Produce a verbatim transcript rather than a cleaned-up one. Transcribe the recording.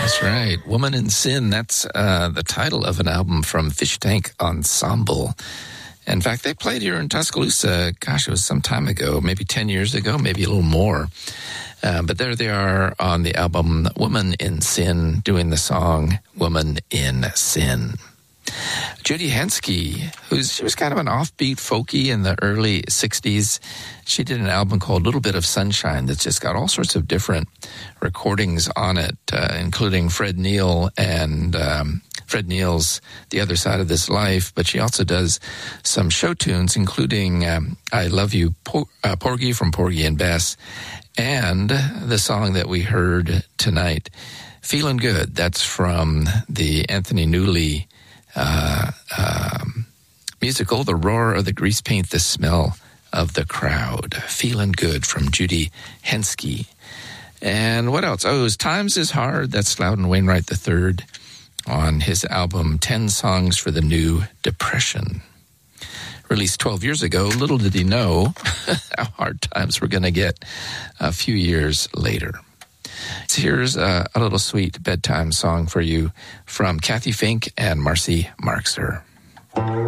That's right. Woman in Sin. That's uh, the title of an album from Fish Tank Ensemble. In fact, they played here in Tuscaloosa, gosh, it was some time ago, maybe ten years ago, maybe a little more. Uh, but there they are on the album Woman in Sin, doing the song Woman in Sin. Judy Henske, who's she was kind of an offbeat folky in the early sixties. She did an album called Little Bit of Sunshine that's just got all sorts of different recordings on it, uh, including Fred Neil and um, Fred Neil's The Other Side of This Life. But she also does some show tunes, including um, I Love You, Por- uh, Porgy from Porgy and Bess, and the song that we heard tonight, Feelin' Good. That's from the Anthony Newley Uh, um, musical, The Roar of the Grease Paint, The Smell of the Crowd. Feeling Good from Judy Henske. And what else? Oh, it was Times is Hard. That's Loudon Wainwright the third on his album ten Songs for the New Depression. Released twelve years ago. Little did he know how hard times were going to get a few years later. So here's a, a little sweet bedtime song for you from Kathy Fink and Marcy Marxer.